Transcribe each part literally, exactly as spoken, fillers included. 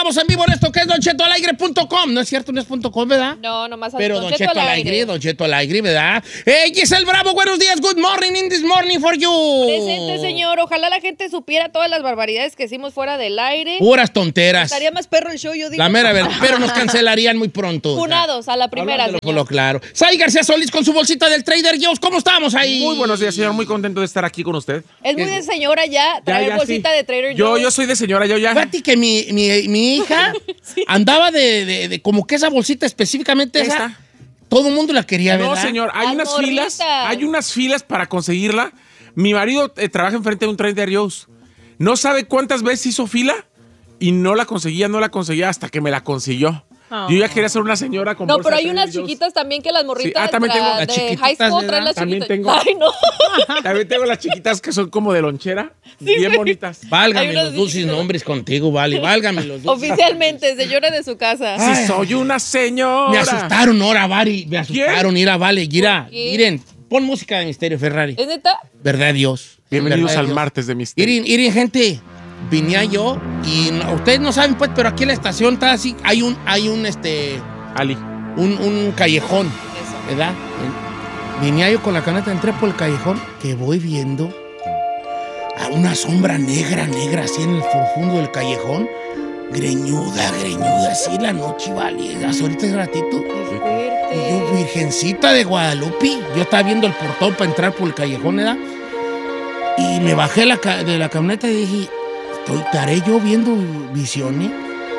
Estamos en vivo en esto que es don cheto al aire punto com. No es cierto, no es punto .com, ¿verdad? No, nomás Pero Don Cheto al aire, Don Cheto al aire, ¿verdad? ¡Hey, Giselle Bravo! Buenos días, good morning in this morning for you. Presente, señor. Ojalá la gente supiera todas las barbaridades que hicimos fuera del aire. Puras tonteras. Estaría más perro el show, yo digo. La mera verdad, pero nos cancelarían muy pronto. Funados a la primera, señor. Por lo claro. Sai García Solís con su bolsita del Trader Joe's. ¿Cómo estamos ahí? Muy buenos días, señor. Muy contento de estar aquí con usted. Es muy de señora ya traer ya, ya, bolsita sí. de Trader Yo, Joe's. yo soy de señora, yo ya. Fíjate que mi, mi, mi hija sí. andaba de, de, de como que esa bolsita específicamente esa. Esta. Todo el mundo la quería, ¿verdad? No, señor, hay Las unas morritas. filas, hay unas filas para conseguirla. Mi marido eh, trabaja enfrente de un Trader Joe's. No sabe cuántas veces hizo fila y no la conseguía, no la conseguía hasta que me la consiguió. Oh. Yo ya quería ser una señora con No, bolsa pero hay de unas Trader chiquitas también que las morritas sí. ah, también tengo. la, Las de chiquititas, high school ¿verdad? traen las También chiquitas. tengo. Ay, no. También tengo las chiquitas que son como de lonchera, Sí, bien güey. bonitas. Válgame Hay unas los dulces chiquitas. nombres contigo, vale. Válgame los dulces. Oficialmente, señora de su casa. Si Ay, soy una señora. Me asustaron ahora, Vari. Me asustaron, ir a Vale. Mira, miren, pon música de Misterio Ferrari. ¿Es neta? ¿Verdad, Dios? Bienvenidos ¿Verdad, al Dios? martes de Misterio. Miren, miren, gente. Venía yo y no, ustedes no saben, pues, pero aquí en la estación está así. Hay un, hay un, este, Ali. un, un callejón, Eso. ¿verdad? Venía yo con la caneta, entré por el callejón, que voy viendo a una sombra negra, negra, así en el profundo del callejón. Greñuda, greñuda, así en la noche, vale. Hace ahorita un ratito. Y yo, Virgencita de Guadalupe, yo estaba viendo el portón para entrar por el callejón, ¿verdad? Y me bajé la, de la camioneta y dije, estoy, ¿estaré yo viendo visiones?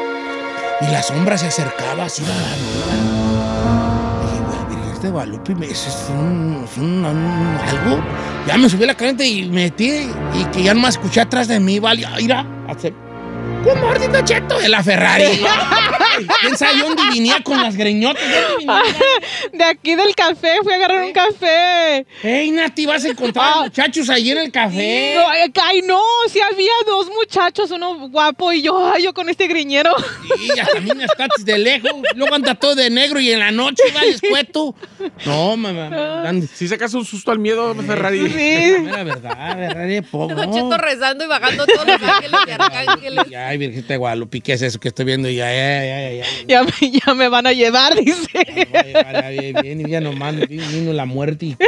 Y la sombra se acercaba así a la nada. Dije, güey, Virgen de Guadalupe, ¿eso es, un, es un, un- algo? Ya me subí a la camioneta y me metí y que ya no me escuché atrás de mí, vale. Mira, hace... ¡Good morning, Don Cheto! De la Ferrari. ¿Quién sabe dónde venía con las greñotas? ¿Dónde venía? De aquí del café, fui a agarrar un café. ¡Ey, Nati, vas a encontrar Ah. muchachos ahí en el café! No, ay, ay, no, sí había dos muchachos, uno guapo y yo, ay, yo con este griñero. Sí, ya también estás de lejos. Luego anda todo de negro y en la noche va el escueto. No, mamá. Si sacas un susto al miedo, Ferrari. Sí. La verdad, Ferrari es poco. Don Cheto rezando y bajando todos los ángeles y arcángeles. Ay, Virgencita de Guadalupe, ¿qué es eso que estoy viendo? Ya, ya, ya, ya. Ya, me- ya me van a llevar, dice. Bien, y ya nomás vino la muerte y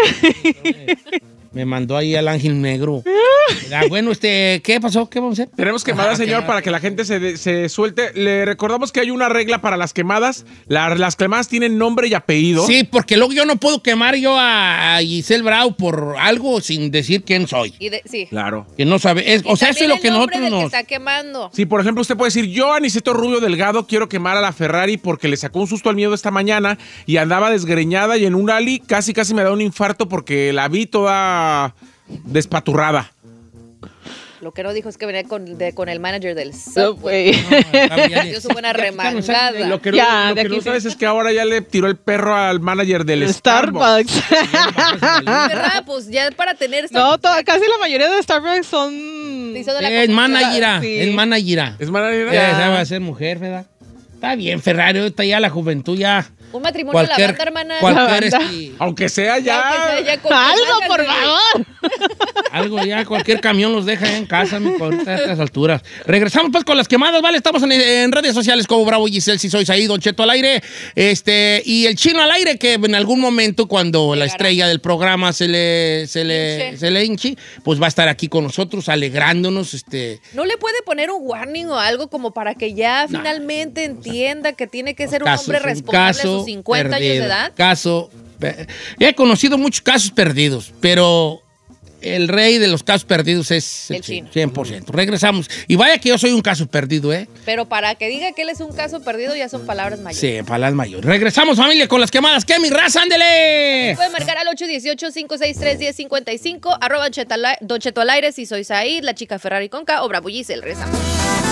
me mandó ahí al ángel negro. Ah, bueno, este, ¿qué pasó? ¿Qué vamos a hacer? Tenemos quemadas, señor, para que la gente se, de- se suelte. Le recordamos que hay una regla para las quemadas. La- las quemadas tienen nombre y apellido. Sí, porque luego yo no puedo quemar yo a, a Giselle Bravo por algo sin decir quién soy. Y de, sí. Claro. Que no sabe. Es- o sea, eso es También lo que el nombre nosotros del nos... que está quemando. Sí, por ejemplo, usted puede decir, yo, Aniceto Rubio Delgado, quiero quemar a la Ferrari porque le sacó un susto al miedo esta mañana y andaba desgreñada y en un ali casi casi me da un infarto porque la vi toda despaturrada. Lo que no dijo es que venía con, de- con el manager del Subway. Subway. Dio su buena Ya quitaron, remangada. Lo que no, Ya, lo de que no aquí- sabes es que ahora ya le tiró el perro al manager del Starbucks. Starbucks. ¿Verdad? Pues ya para tener... esta- No, to- casi la mayoría de Starbucks son... Se hizo de la Es comunidad. managira, Sí. es managira. ¿Es manager? Ya, esa va a ser mujer, ¿verdad? Está bien, Ferrari, ahorita ya la juventud ya... Un matrimonio de la Cualquier, banda, hermana. cualquier La banda. este, Aunque sea Ya, ya. que sea ya con- Algo, por Háganle. favor. algo ya, cualquier camión los deja en casa, mi ahorita a estas alturas. Regresamos pues con las quemadas, ¿vale? Estamos en, en redes sociales como Bravo y Giselle, si sois ahí, Don Cheto al aire, este, y el Chino al aire, que en algún momento cuando la Llegará. estrella del programa se le, se le, Hinche. se le hinche, pues va a estar aquí con nosotros, alegrándonos, este... ¿No le puede poner un warning o algo como para que ya finalmente entienda que tiene que ser un casos, hombre un responsable a caso sus cincuenta años de perdido, edad? Caso. pe- He conocido muchos casos perdidos, pero el rey de los casos perdidos es el, El chino, chino. cien por ciento. Regresamos. Y vaya que yo soy un caso perdido, ¿eh? Pero para que diga que él es un caso perdido ya son palabras mayores. Sí, para las mayores. Regresamos, familia, con las quemadas. ¿Qué, mi raza? ¡Ándele! Pueden marcar al ocho uno ocho, cinco seis tres, uno cero cinco cinco, arroba Don Cheto al aire si sois ahí, la chica Ferrari con K o Bravo Giselle. Regresamos.